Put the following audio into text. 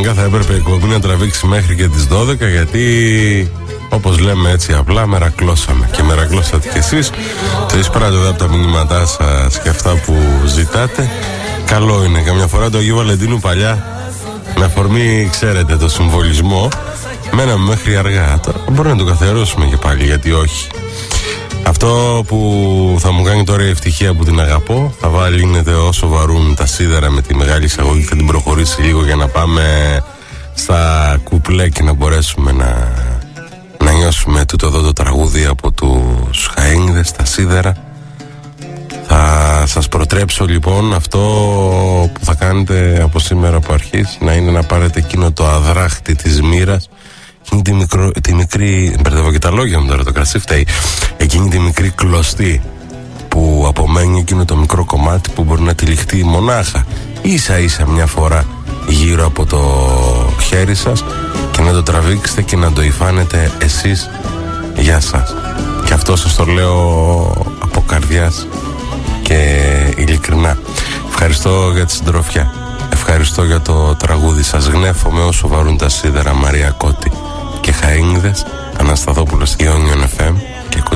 Κανονικά θα έπρεπε η εκπομπή να τραβήξει μέχρι και τις 12, γιατί όπως λέμε έτσι απλά μερακλώσαμε. Και μερακλώσατε κι εσείς. Το εισπράττω εδώ από τα μηνύματά σας και αυτά που ζητάτε. Καλό είναι καμιά φορά το Αγίου Βαλεντίνου παλιά, με αφορμή, ξέρετε, το συμβολισμό, μέναμε μέχρι αργά. Τώρα μπορεί να το καθιερώσουμε και πάλι, γιατί όχι. Αυτό που θα μου κάνει τώρα η ευτυχία που την αγαπώ, θα βάλει είναι όσο βαρούν τα σίδερα με τη μεγάλη εισαγωγή. Θα την προχωρήσει λίγο για να πάμε στα κουπλέ και να μπορέσουμε να νιώσουμε τούτο εδώ το τραγούδι από τους Χαΐνιδες, τα σίδερα. Θα σας προτρέψω λοιπόν αυτό που θα κάνετε από σήμερα που αρχίσει, να είναι να πάρετε εκείνο το αδράχτη της μοίρας, εκείνη τη μικρή, μπερδεύω και τα λόγια μου τώρα, το κρασί φταίει, εκείνη τη μικρή κλωστή που απομένει, εκείνο το μικρό κομμάτι που μπορεί να τυλιχτεί μονάχα ίσα ίσα μια φορά γύρω από το χέρι σας, και να το τραβήξετε και να το υφάνετε εσείς για σας. Και αυτό σας το λέω από καρδιάς και ειλικρινά. Ευχαριστώ για τη συντροφιά. Ευχαριστώ για το τραγούδι σας. Γνέφομαι όσο βαρούν τα σίδερα, Μαρία Κώτη και Χαΐνιδες, Ανασταθόπουλος, Ionian FM και